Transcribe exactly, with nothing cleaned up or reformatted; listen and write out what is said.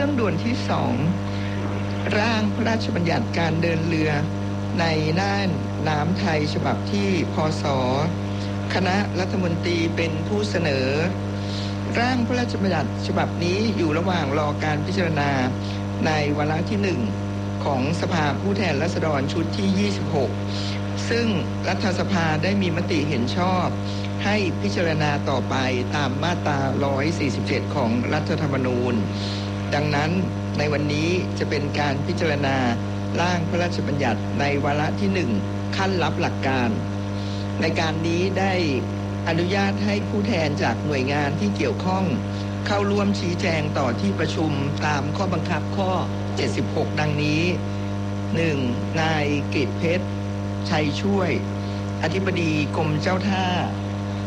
รื่องด่วนที่สองร่างพระราชบัญญัติการเดินเรือในน่านน้ำไทยฉบับที่พศคณะรัฐมนตรีเป็นผู้เสนอร่างพระราชบัญญัติฉบับนี้อยู่ระหว่างรอการพิจารณาในวาระที่หนึ่งของสภาผู้แทนราษฎรชุดที่ยี่สิบหกซึ่งรัฐสภาได้มีมติเห็นชอบให้พิจารณาต่อไปตามมาตราหนึ่งร้อยสี่สิบเจ็ดของรัฐธรรมนูญดังนั้นในวันนี้จะเป็นการพิจารณาร่างพระราชบัญญัติในวาระที่หนึ่งขั้นรับหลักการในการนี้ได้อนุญาตให้ผู้แทนจากหน่วยงานที่เกี่ยวข้องเข้าร่วมชี้แจงต่อที่ประชุมตามข้อบังคับข้อเจ็ดสิบหกดังนี้ หนึ่ง นายกฤษเพชรชัยช่วยอธิบดีกรมเจ้าท่า